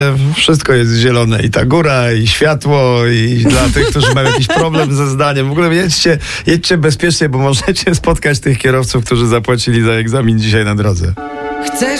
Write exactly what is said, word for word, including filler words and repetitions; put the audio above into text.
Wszystko jest zielone. I ta góra, i światło, i dla tych, którzy mają jakiś problem ze zdaniem. W ogóle jedźcie, jedźcie bezpiecznie, bo możecie spotkać tych kierowców, którzy zapłacili za egzamin dzisiaj na drodze. Chcesz